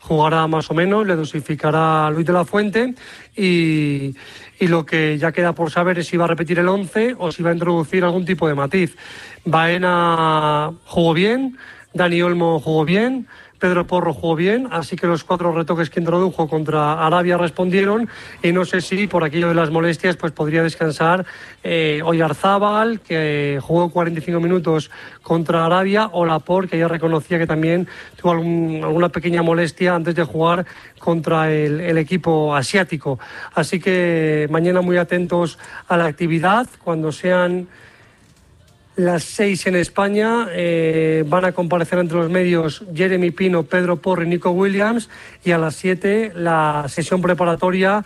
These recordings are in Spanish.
jugará más o menos, le dosificará Luis de la Fuente y lo que ya queda por saber es si va a repetir el 11 o si va a introducir algún tipo de matiz. Baena jugó bien, Dani Olmo jugó bien, Pedro Porro jugó bien, así que los 4 retoques que introdujo contra Arabia respondieron y no sé si por aquello de las molestias pues podría descansar Oyarzábal, que jugó 45 minutos contra Arabia, o Laporte, que ya reconocía que también tuvo alguna pequeña molestia antes de jugar contra el equipo asiático. Así que mañana muy atentos a la actividad. Cuando sean las 6 en España van a comparecer entre los medios Jeremy Pino, Pedro Porro y Nico Williams, y a las 7 la sesión preparatoria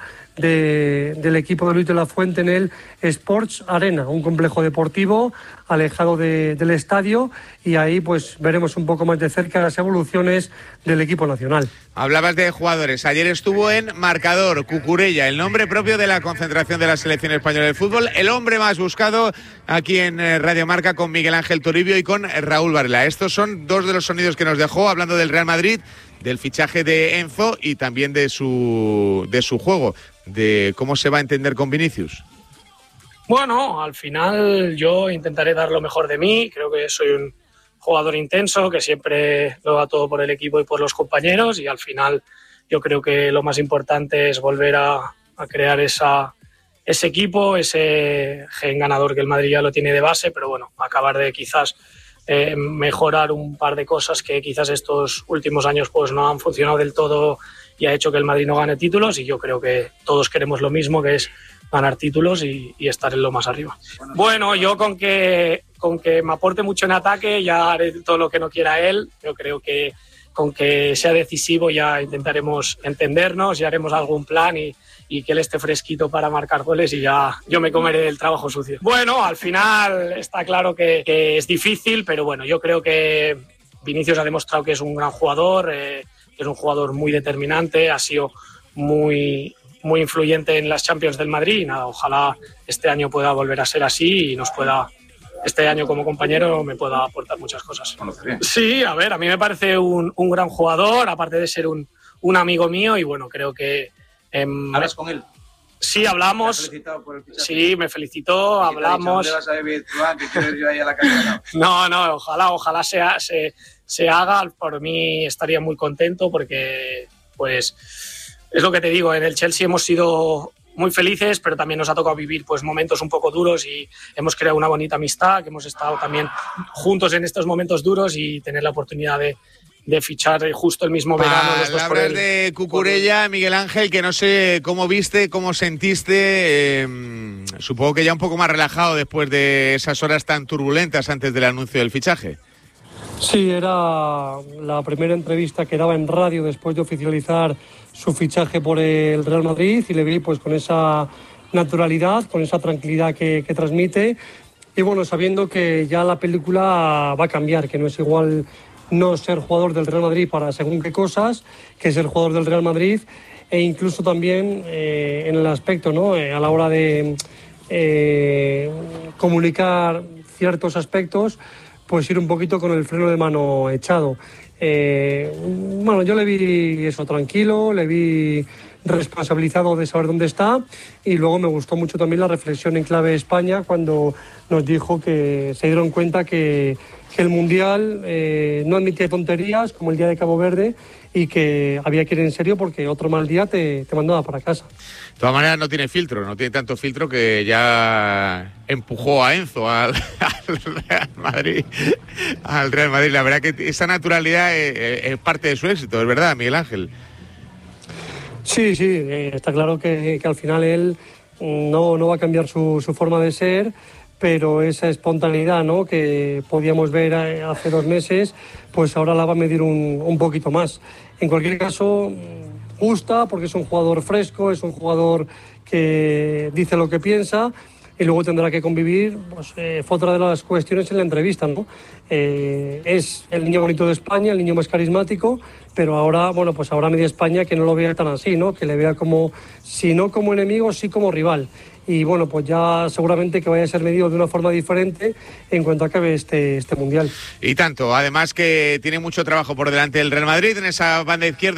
del equipo de Luis de la Fuente en el Sports Arena, un complejo deportivo alejado del estadio, y ahí pues veremos un poco más de cerca las evoluciones del equipo nacional. Hablabas de jugadores, ayer estuvo en marcador Cucurella, el nombre propio de la concentración de la selección española de fútbol, el hombre más buscado aquí en Radio Marca, con Miguel Ángel Toribio y con Raúl Varela. Estos son 2 de los sonidos que nos dejó hablando del Real Madrid, del fichaje de Enzo y también de su juego, de cómo se va a entender con Vinicius. Bueno, al final yo intentaré dar lo mejor de mí. Creo que soy un jugador intenso, que siempre lo da todo por el equipo y por los compañeros, y al final yo creo que lo más importante es volver a crear ese equipo, ese gen ganador que el Madrid ya lo tiene de base, pero bueno, acabar de quizás mejorar un par de cosas que quizás estos últimos años pues no han funcionado del todo y ha hecho que el Madrid no gane títulos, y yo creo que todos queremos lo mismo, que es ganar títulos y estar en lo más arriba. Bueno, yo con que me aporte mucho en ataque ya haré todo lo que no quiera él. Yo creo que con que sea decisivo ya intentaremos entendernos y haremos algún plan y que él esté fresquito para marcar goles, y ya yo me comeré el trabajo sucio. Bueno, al final está claro que es difícil, pero bueno, yo creo que Vinicius ha demostrado que es un gran jugador, es un jugador muy determinante, ha sido muy influyente en las Champions del Madrid, y nada, ojalá este año pueda volver a ser así y nos pueda, este año como compañero, me pueda aportar muchas cosas. Sí, a ver, a mí me parece un gran jugador, aparte de ser un amigo mío, y bueno, creo que... ¿Hablas con él? Sí, hablamos. ¿Te ha felicitado por el fichaje? Sí, me felicitó, hablamos. ¿Dónde vas a beber tú? Que quiero ir yo ahí a la calle. No, ojalá se haga. Por mí estaría muy contento, porque pues es lo que te digo, en el Chelsea hemos sido muy felices, pero también nos ha tocado vivir pues momentos un poco duros, y hemos creado una bonita amistad, que hemos estado también juntos en estos momentos duros, y tener la oportunidad de fichar justo el mismo verano. Palabras de Cucurella, Miguel Ángel, que no sé cómo viste, cómo sentiste, supongo que ya un poco más relajado después de esas horas tan turbulentas antes del anuncio del fichaje. Sí, era la primera entrevista que daba en radio después de oficializar su fichaje por el Real Madrid, y le vi pues con esa naturalidad, con esa tranquilidad que transmite, y bueno, sabiendo que ya la película va a cambiar, que no es igual no ser jugador del Real Madrid para según qué cosas, que ser jugador del Real Madrid, e incluso también en el aspecto, ¿no? A la hora de comunicar ciertos aspectos, pues ir un poquito con el freno de mano echado. Bueno, yo le vi eso tranquilo, le vi responsabilizado de saber dónde está, y luego me gustó mucho también la reflexión en clave España cuando nos dijo que se dieron cuenta que el Mundial no admitía tonterías como el día de Cabo Verde, y que había que ir en serio porque otro mal día te mandaba para casa. De todas maneras no tiene tanto filtro que ya empujó a Enzo al Real Madrid. La verdad que esa naturalidad es parte de su éxito, es verdad, Miguel Ángel. Sí, está claro que al final él no va a cambiar su forma de ser, pero esa espontaneidad, ¿no?, que podíamos ver hace 2 meses, pues ahora la va a medir un poquito más. En cualquier caso, gusta porque es un jugador fresco, es un jugador que dice lo que piensa, y luego tendrá que convivir, pues fue otra de las cuestiones en la entrevista, ¿no? Es el niño bonito de España, el niño más carismático, pero ahora, bueno, pues ahora media España que no lo vea tan así, ¿no? Que le vea como, si no como enemigo, sí como rival. Y bueno, pues ya seguramente que vaya a ser medido de una forma diferente en cuanto acabe este Mundial. Y tanto, además que tiene mucho trabajo por delante el Real Madrid en esa banda izquierda.